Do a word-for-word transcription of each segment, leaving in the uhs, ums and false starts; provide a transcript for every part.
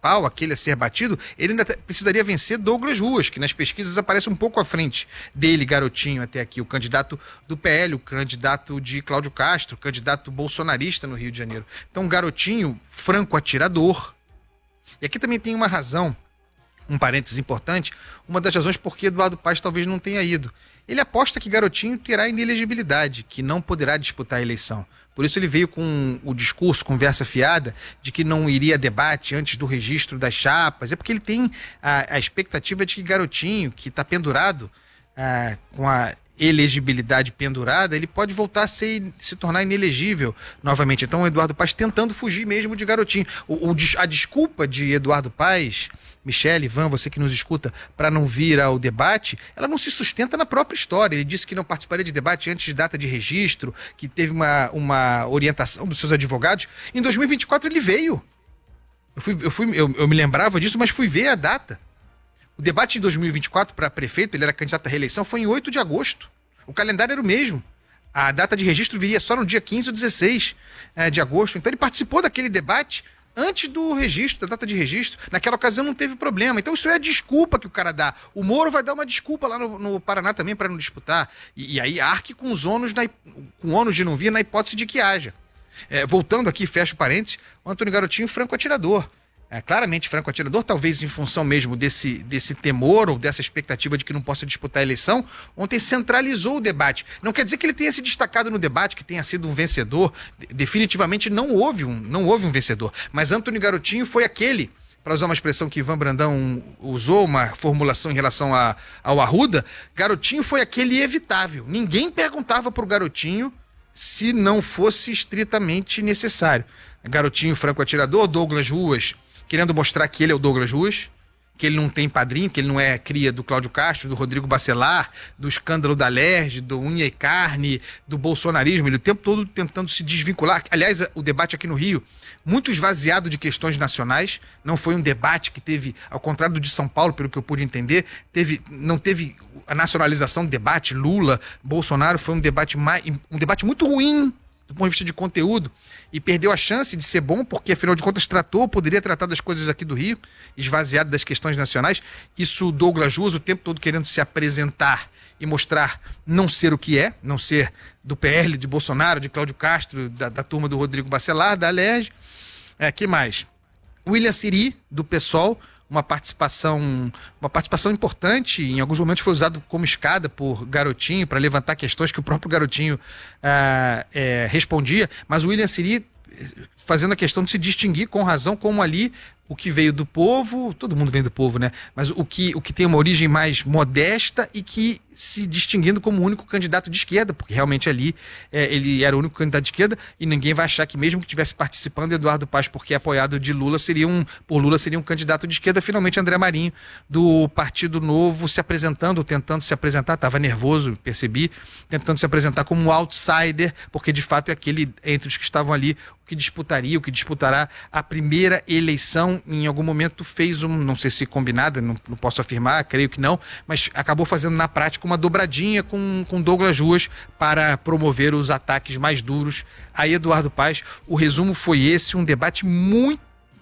principal, aquele a ser batido, ele ainda precisaria vencer Douglas Ruas, que nas pesquisas aparece um pouco à frente dele, garotinho, até aqui, o candidato do P L, o candidato de Cláudio Castro, o candidato bolsonarista no Rio de Janeiro. Então, garotinho, franco atirador. E aqui também tem uma razão, um parênteses importante, uma das razões por que Eduardo Paes talvez não tenha ido. Ele aposta que garotinho terá inelegibilidade, que não poderá disputar a eleição. Por isso ele veio com o discurso, conversa fiada, de que não iria a debate antes do registro das chapas. É porque ele tem a, a expectativa de que garotinho, que está pendurado, ah, com a elegibilidade pendurada, ele pode voltar a ser, se tornar inelegível novamente. Então o Eduardo Paes tentando fugir mesmo de garotinho. O, o, a desculpa de Eduardo Paes, Michele, Ivan, você que nos escuta, para não vir ao debate, ela não se sustenta na própria história. Ele disse que não participaria de debate antes de data de registro, que teve uma, uma orientação dos seus advogados. Em dois mil e vinte e quatro ele veio. Eu, fui, eu, fui, eu, eu me lembrava disso, mas fui ver a data. O debate de dois mil e vinte e quatro para prefeito, ele era candidato à reeleição, foi em oito de agosto. O calendário era o mesmo. A data de registro viria só no dia quinze ou dezesseis é, de agosto. Então ele participou daquele debate antes do registro, da data de registro. Naquela ocasião não teve problema. Então isso é a desculpa que o cara dá. O Moro vai dar uma desculpa lá no, no Paraná também para não disputar. E, e aí arque com os ônus, na, com ônus de não vir na hipótese de que haja. É, voltando aqui, fecho parênteses, o Antônio Garotinho, franco atirador. É, claramente franco atirador, talvez em função mesmo desse, desse temor ou dessa expectativa de que não possa disputar a eleição, ontem centralizou o debate. Não quer dizer que ele tenha se destacado no debate, que tenha sido um vencedor. Definitivamente não houve um, não houve um vencedor. Mas Antônio Garotinho foi aquele, para usar uma expressão que Ivan Brandão usou, uma formulação em relação a, ao Arruda, Garotinho foi aquele evitável. Ninguém perguntava para o Garotinho se não fosse estritamente necessário. Garotinho franco atirador, Douglas Ruas, querendo mostrar que ele é o Douglas Ruas, que ele não tem padrinho, que ele não é cria do Cláudio Castro, do Rodrigo Bacelar, do escândalo da Alerj, do Unha e Carne, do bolsonarismo, ele o tempo todo tentando se desvincular. Aliás, o debate aqui no Rio, muito esvaziado de questões nacionais, não foi um debate que teve, ao contrário do de São Paulo, pelo que eu pude entender, teve, não teve a nacionalização do debate, Lula, Bolsonaro, foi um debate, mais, um debate muito ruim, do ponto de vista de conteúdo, e perdeu a chance de ser bom, porque afinal de contas tratou, poderia tratar das coisas aqui do Rio, esvaziado das questões nacionais. Isso Douglas Ruas o tempo todo querendo se apresentar e mostrar não ser o que é, não ser do P L, de Bolsonaro, de Cláudio Castro, da, da turma do Rodrigo Bacelar, da Alerj. É, que mais? William Siri, do PSOL, uma participação, uma participação importante, em alguns momentos foi usado como escada por Garotinho para levantar questões que o próprio Garotinho ah, é, respondia, mas o William Siri fazendo a questão de se distinguir com razão, como ali o que veio do povo, todo mundo vem do povo, né? Mas o que, o que tem uma origem mais modesta e que se distinguindo como o único candidato de esquerda, porque realmente ali é, ele era o único candidato de esquerda e ninguém vai achar que mesmo que estivesse participando Eduardo Paes, porque é apoiado de Lula, seria um, por Lula seria um candidato de esquerda. Finalmente André Marinho, do Partido Novo, se apresentando, tentando se apresentar, estava nervoso, percebi, tentando se apresentar como um outsider, porque de fato é aquele entre os que estavam ali, o que disputaria, o que disputará a primeira eleição. Em algum momento fez um, não sei se combinada, não, não posso afirmar, creio que não, mas acabou fazendo na prática uma dobradinha com, com Douglas Ruas para promover os ataques mais duros a Eduardo Paes. O resumo foi esse, um debate muito...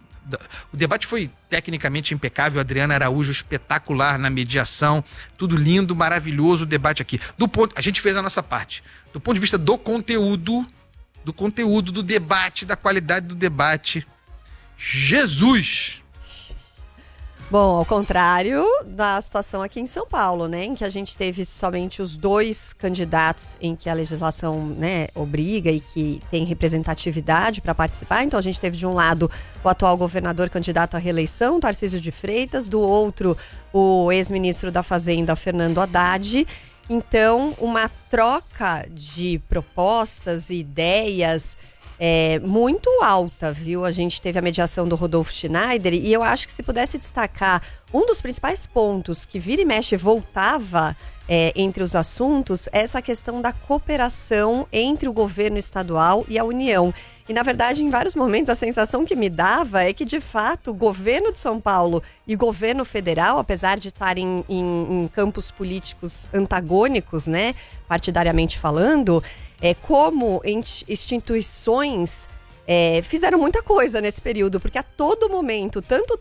O debate foi tecnicamente impecável, Adriana Araújo espetacular na mediação, tudo lindo, maravilhoso o debate aqui. Do ponto, a gente fez a nossa parte. Do ponto de vista do conteúdo, do conteúdo, do debate, da qualidade do debate, Jesus! Bom, ao contrário da situação aqui em São Paulo, né, em que a gente teve somente os dois candidatos em que a legislação, né, obriga e que tem representatividade para participar. Então a gente teve de um lado o atual governador candidato à reeleição, Tarcísio de Freitas, do outro o ex-ministro da Fazenda, Fernando Haddad. Então uma troca de propostas e ideias É, muito alta, viu? A gente teve a mediação do Rodolfo Schneider e eu acho que se pudesse destacar um dos principais pontos que vira e mexe voltava é, entre os assuntos, é essa questão da cooperação entre o governo estadual e a União. E, na verdade, em vários momentos, a sensação que me dava é que, de fato, o governo de São Paulo e o governo federal, apesar de estarem em, em campos políticos antagônicos, né, partidariamente falando, é, como instituições é, fizeram muita coisa nesse período, porque a todo momento, tanto